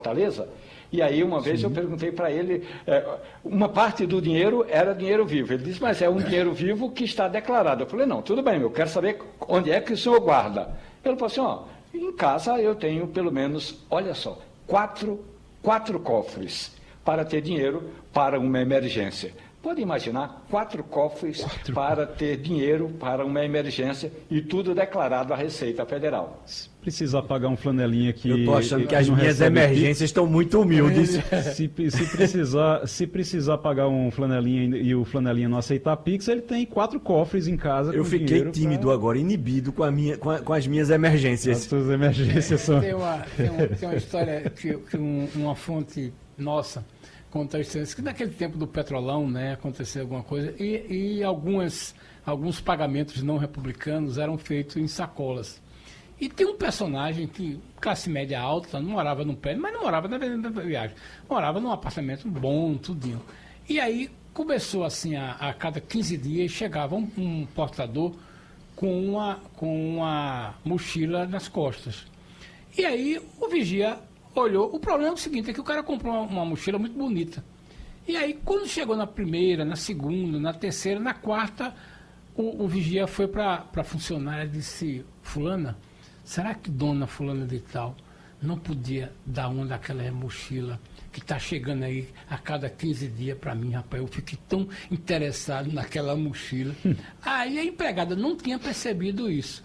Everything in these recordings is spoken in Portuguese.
Fortaleza, e aí uma vez eu perguntei para ele, uma parte do dinheiro era dinheiro vivo. Ele disse, mas é um dinheiro vivo que está declarado. Eu falei, não, tudo bem, eu quero saber onde é que o senhor guarda. Ele falou assim, ó, em casa eu tenho pelo menos, olha só, quatro cofres para ter dinheiro para uma emergência. Pode imaginar, 4 cofres para ter dinheiro para uma emergência e tudo declarado à Receita Federal. Se precisar pagar um flanelinha que... Eu estou achando que as minhas emergências estão muito humildes. Se precisar pagar um flanelinha e o flanelinha não aceitar Pix, ele tem 4 cofres em casa. Eu fiquei tímido agora, inibido com as minhas emergências. As suas emergências são... Tem uma história que uma fonte nossa conta a história que naquele tempo do Petrolão, né, aconteceu alguma coisa e alguns pagamentos não republicanos eram feitos em sacolas. E tem um personagem que, classe média alta, não morava num prédio, mas não morava na viagem, morava num apartamento bom, tudinho. E aí começou assim, a cada 15 dias chegava um portador com uma mochila nas costas. E aí o vigia olhou. O problema é o seguinte, é que o cara comprou uma mochila muito bonita. E aí, quando chegou na primeira, na segunda, na terceira, na quarta, o vigia foi para a funcionária e disse, fulana, será que dona fulana de tal não podia dar uma daquela mochila que está chegando aí a cada 15 dias para mim, rapaz? Eu fiquei tão interessado naquela mochila. Aí a empregada não tinha percebido isso.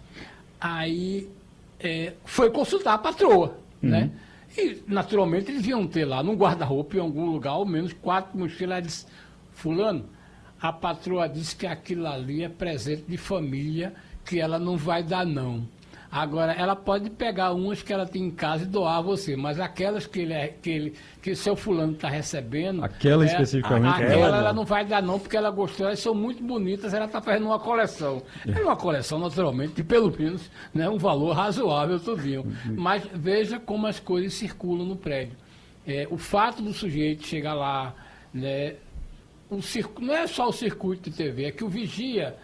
Aí foi consultar a patroa, né? E, naturalmente, eles iam ter lá, num guarda-roupa, em algum lugar, ao menos 4 mochilas. Ela disse, fulano, a patroa disse que aquilo ali é presente de família, que ela não vai dar, não. Agora, ela pode pegar umas que ela tem em casa e doar a você, mas aquelas que o seu fulano está recebendo... Aquela especificamente? Aquela ela não vai dar, não, porque ela gostou, elas são muito bonitas, ela está fazendo uma coleção. É uma coleção, naturalmente, de pelo menos, né, um valor razoável tudinho. Mas veja como as coisas circulam no prédio. O fato do sujeito chegar lá, né, não é só o circuito de TV, é que o vigia,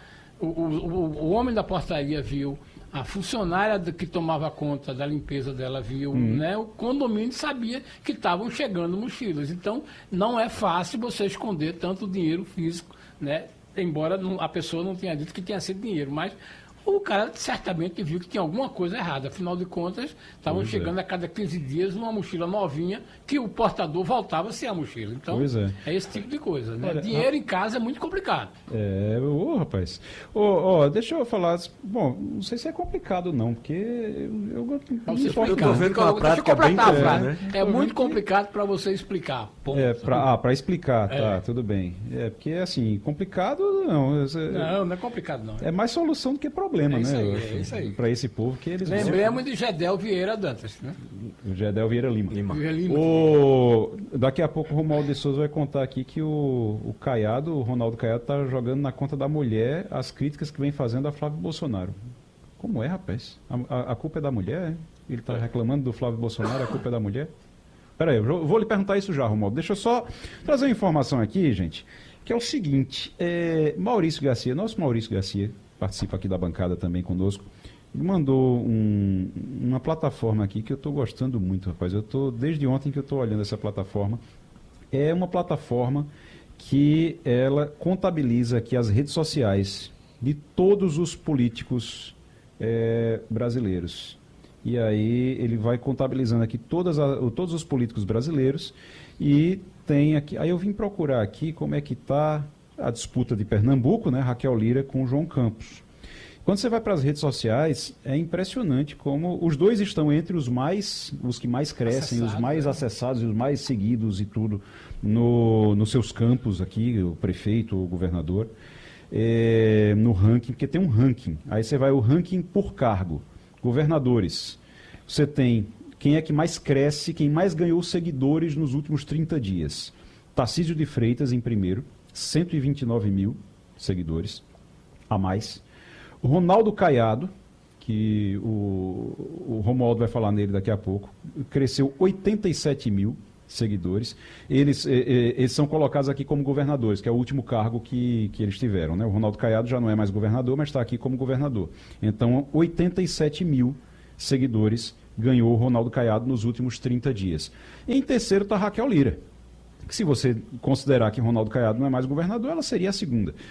o homem da portaria viu, a funcionária que tomava conta da limpeza dela viu, né? O condomínio sabia que estavam chegando mochilas. Então, não é fácil você esconder tanto dinheiro físico, né? Embora a pessoa não tenha dito que tinha sido dinheiro, mas o cara certamente viu que tinha alguma coisa errada. Afinal de contas, estavam chegando a cada 15 dias uma mochila novinha que o portador voltava sem a mochila. Então, é esse tipo de coisa, né? Olha, dinheiro em casa é muito complicado. Rapaz. Deixa eu falar... Bom, não sei se é complicado não, porque eu estou vendo que é uma prática bem né? É muito complicado para você explicar. Para explicar, tá, tudo bem. Porque, assim, complicado não. Não é complicado não. É mais solução do que problema, né? É isso aí. Para esse povo que eles... Lembremos de Gedel Vieira Dantas, né? Gedel Vieira Lima. Daqui a pouco o Romualdo de Souza vai contar aqui que o Ronaldo Caiado está jogando na conta da mulher as críticas que vem fazendo a Flávio Bolsonaro. Como é, rapaz? A culpa é da mulher, é? Ele está reclamando do Flávio Bolsonaro, a culpa é da mulher? Peraí, eu vou lhe perguntar isso já, Romualdo. Deixa eu só trazer uma informação aqui, gente, que é o seguinte, Maurício Garcia, nosso Maurício Garcia, participa aqui da bancada também conosco, ele mandou uma plataforma aqui que eu estou gostando muito, rapaz. Desde ontem que eu estou olhando essa plataforma. É uma plataforma que ela contabiliza aqui as redes sociais de todos os políticos brasileiros. E aí ele vai contabilizando aqui todos os políticos brasileiros e tem aqui... Aí eu vim procurar aqui como é que está a disputa de Pernambuco, né, Raquel Lira com o João Campos. Quando você vai para as redes sociais, é impressionante como os dois estão entre os que mais crescem, os mais acessados, os mais seguidos e tudo, nos seus campos aqui, o prefeito, o governador, no ranking, porque tem um ranking. Aí você vai o ranking por cargo. Governadores, você tem quem é que mais cresce, quem mais ganhou seguidores nos últimos 30 dias. Tarcísio de Freitas em primeiro, 129 mil seguidores a mais. O Ronaldo Caiado, que o Romualdo vai falar nele daqui a pouco, cresceu 87 mil seguidores. Eles são colocados aqui como governadores, que é o último cargo que eles tiveram, né? O Ronaldo Caiado já não é mais governador, mas está aqui como governador. Então, 87 mil seguidores ganhou o Ronaldo Caiado nos últimos 30 dias. Em terceiro está Raquel Lira, que se você considerar que Ronaldo Caiado não é mais governador, ela seria a segunda.